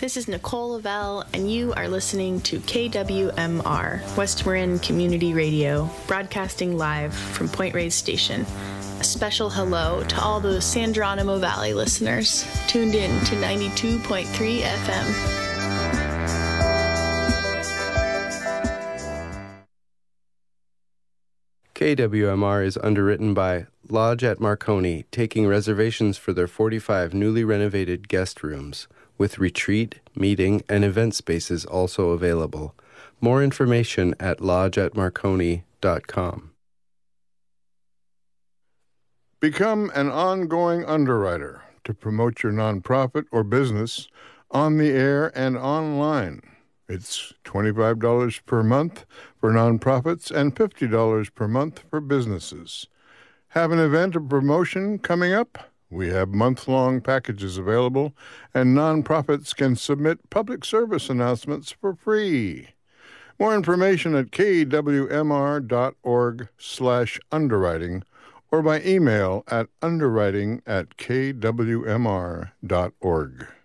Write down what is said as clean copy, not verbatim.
This is Nicole Lavelle, and you are listening to KWMR, West Marin Community Radio, broadcasting live from Point Reyes Station. A special hello to all those San Geronimo Valley listeners tuned in to 92.3 FM. KWMR is underwritten by Lodge at Marconi, taking reservations for their 45 newly renovated guest rooms, with retreat, meeting, and event spaces also available. More information at lodgeatmarconi.com. Become an ongoing underwriter to promote your nonprofit or business on the air and online. It's $25 per month for nonprofits and $50 per month for businesses. Have an event or promotion coming up? We have month-long packages available, and nonprofits can submit public service announcements for free. More information at kwmr.org/underwriting or by email at underwriting@kwmr.org.